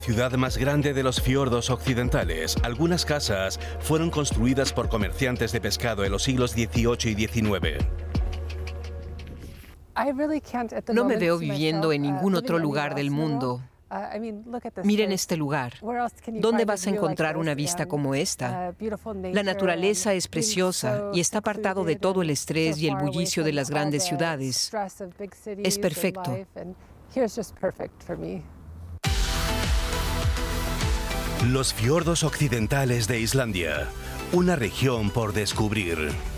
Ciudad más grande de los fiordos occidentales, algunas casas fueron construidas por comerciantes de pescado en los siglos XVIII y XIX. No me veo viviendo en ningún otro lugar del mundo. Miren este lugar. ¿Dónde vas a encontrar una vista como esta? La naturaleza es preciosa y está apartado de todo el estrés y el bullicio de las grandes ciudades. Es perfecto. Los fiordos occidentales de Islandia, una región por descubrir.